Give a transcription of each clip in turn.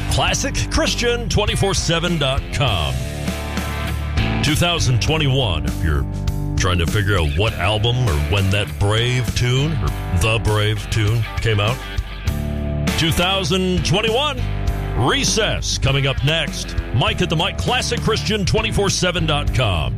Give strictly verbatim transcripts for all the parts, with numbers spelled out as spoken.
classic christian two four seven dot com. twenty twenty-one, if you're trying to figure out what album or when that Brave tune or the Brave tune came out. twenty twenty-one, Recess coming up next. Mike at the Mike, classic christian two four seven dot com.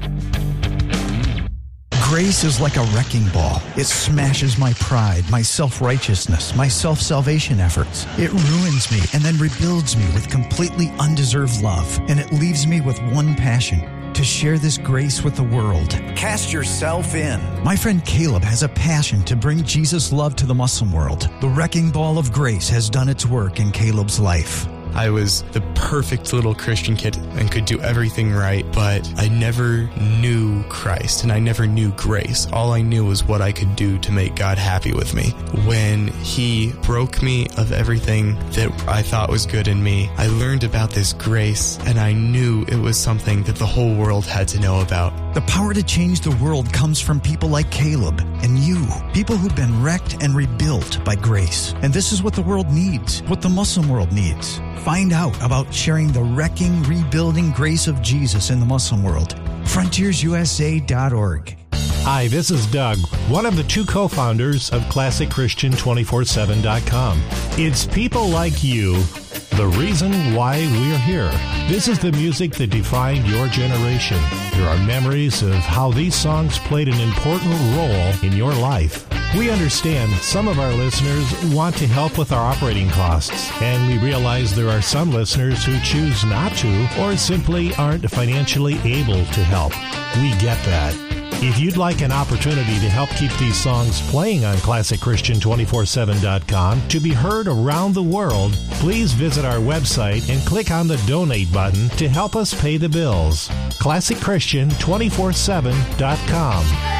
Grace is like a wrecking ball. It smashes my pride, my self-righteousness, my self-salvation efforts. It ruins me and then rebuilds me with completely undeserved love. And it leaves me with one passion: to share this grace with the world. Cast yourself in. My friend Caleb has a passion to bring Jesus' love to the Muslim world. The wrecking ball of grace has done its work in Caleb's life. I was the perfect little Christian kid and could do everything right, but I never knew Christ and I never knew grace. All I knew was what I could do to make God happy with me. When He broke me of everything that I thought was good in me, I learned about this grace and I knew it was something that the whole world had to know about. The power to change the world comes from people like Caleb and you, people who've been wrecked and rebuilt by grace. And this is what the world needs, what the Muslim world needs. Find out about sharing the wrecking, rebuilding grace of Jesus in the Muslim world. frontiers u s a dot org. Hi, this is Doug, one of the two co-founders of classic christian two four seven dot com. It's people like you, the reason why we're here. This is the music that defined your generation. There are memories of how these songs played an important role in your life. We understand some of our listeners want to help with our operating costs, and we realize there are some listeners who choose not to or simply aren't financially able to help. We get that. If you'd like an opportunity to help keep these songs playing on classic christian two four seven dot com to be heard around the world, please visit our website and click on the donate button to help us pay the bills. classic christian two four seven dot com.